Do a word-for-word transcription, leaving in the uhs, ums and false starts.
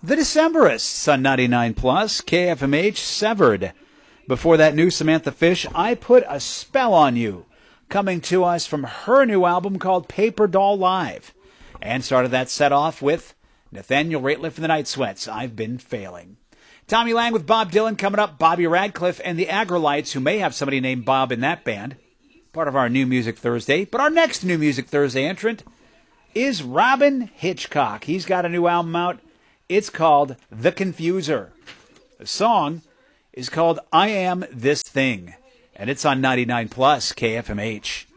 The Decemberists on ninety-nine plus, K F M H, Severed. Before that, new Samantha Fish, I Put a Spell on You, coming to us from her new album called Paper Doll Live. And started that set off with Nathaniel Rateliff and the Night Sweats, I've Been Failing. Tommy Lang with Bob Dylan coming up, Bobby Radcliffe and the Agrolites, who may have somebody named Bob in that band. Part of our New Music Thursday. But our next New Music Thursday entrant is Robyn Hitchcock. He's got a new album out. It's called The Confuser. The song is called I Am This Thing. And it's on ninety-nine plus K F M H.